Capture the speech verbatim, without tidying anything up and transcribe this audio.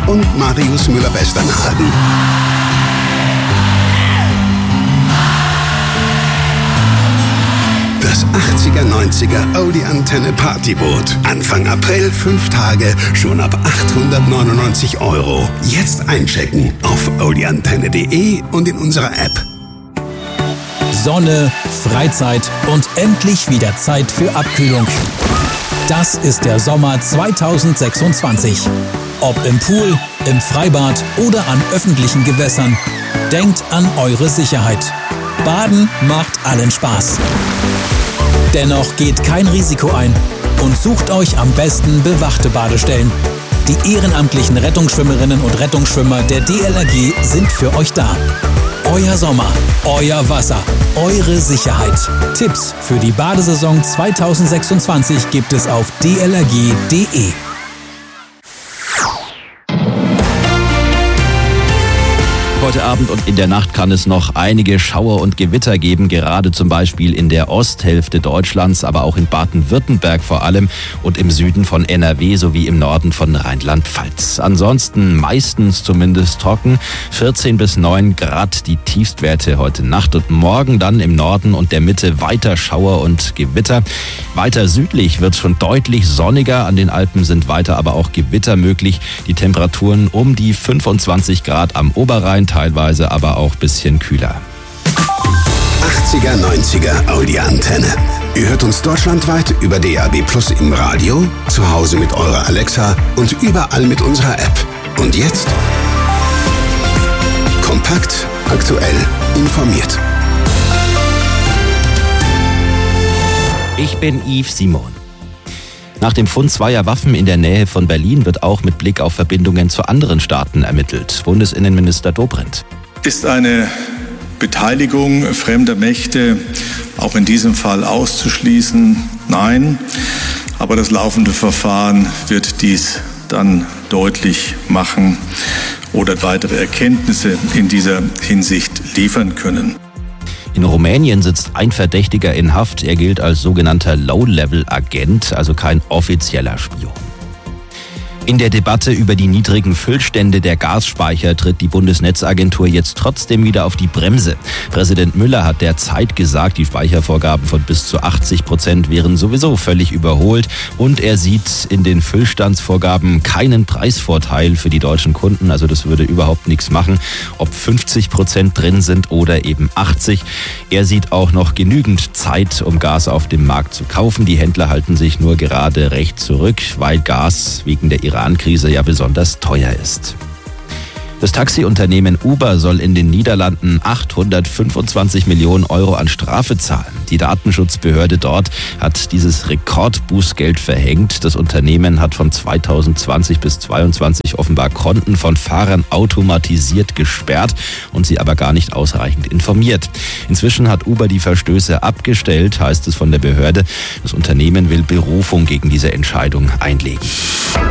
und Marius Müller-Westernhagen. Das achtziger neunziger Audi Antenne Partyboot. Anfang April, fünf Tage, schon ab achthundertneunundneunzig Euro. Jetzt einchecken auf audi antenne punkt de und in unserer App. Sonne, Freizeit und endlich wieder Zeit für Abkühlung. Das ist der Sommer zweitausendsechsundzwanzig. Ob im Pool, im Freibad oder an öffentlichen Gewässern. Denkt an eure Sicherheit. Baden macht allen Spaß. Dennoch geht kein Risiko ein und sucht euch am besten bewachte Badestellen. Die ehrenamtlichen Rettungsschwimmerinnen und Rettungsschwimmer der D L R G sind für euch da. Euer Sommer, euer Wasser, eure Sicherheit. Tipps für die Badesaison zweitausendsechsundzwanzig gibt es auf d l r g punkt de. Heute Abend und in der Nacht kann es noch einige Schauer und Gewitter geben, gerade zum Beispiel in der Osthälfte Deutschlands, aber auch in Baden-Württemberg vor allem und im Süden von N R W sowie im Norden von Rheinland-Pfalz. Ansonsten meistens zumindest trocken, vierzehn bis neun Grad die Tiefstwerte heute Nacht und morgen dann im Norden und der Mitte weiter Schauer und Gewitter. Weiter südlich wird es schon deutlich sonniger, an den Alpen sind weiter aber auch Gewitter möglich. Die Temperaturen um die fünfundzwanzig Grad am Oberrhein, teilweise aber auch ein bisschen kühler. achtziger neunziger Audi Antenne. Ihr hört uns deutschlandweit über D A B Plus im Radio, zu Hause mit eurer Alexa und überall mit unserer App. Und jetzt kompakt, aktuell, informiert. Ich bin Yves Simon. Nach dem Fund zweier Waffen in der Nähe von Berlin wird auch mit Blick auf Verbindungen zu anderen Staaten ermittelt. Bundesinnenminister Dobrindt. Ist eine Beteiligung fremder Mächte auch in diesem Fall auszuschließen? Nein. Aber das laufende Verfahren wird dies dann deutlich machen oder weitere Erkenntnisse in dieser Hinsicht liefern können. In Rumänien sitzt ein Verdächtiger in Haft. Er gilt als sogenannter Low-Level-Agent, also kein offizieller Spion. In der Debatte über die niedrigen Füllstände der Gasspeicher tritt die Bundesnetzagentur jetzt trotzdem wieder auf die Bremse. Präsident Müller hat der Zeit gesagt, die Speichervorgaben von bis zu achtzig Prozent wären sowieso völlig überholt. Und er sieht in den Füllstandsvorgaben keinen Preisvorteil für die deutschen Kunden. Also das würde überhaupt nichts machen, ob fünfzig Prozent drin sind oder eben achtzig. Er sieht auch noch genügend Zeit, um Gas auf dem Markt zu kaufen. Die Händler halten sich nur gerade recht zurück, weil Gas wegen der Iran-Krise ja besonders teuer ist. Das Taxiunternehmen Uber soll in den Niederlanden achthundertfünfundzwanzig Millionen Euro an Strafe zahlen. Die Datenschutzbehörde dort hat dieses Rekordbußgeld verhängt. Das Unternehmen hat von zweitausendzwanzig bis zweitausendzweiundzwanzig offenbar Konten von Fahrern automatisiert gesperrt und sie aber gar nicht ausreichend informiert. Inzwischen hat Uber die Verstöße abgestellt, heißt es von der Behörde. Das Unternehmen will Berufung gegen diese Entscheidung einlegen.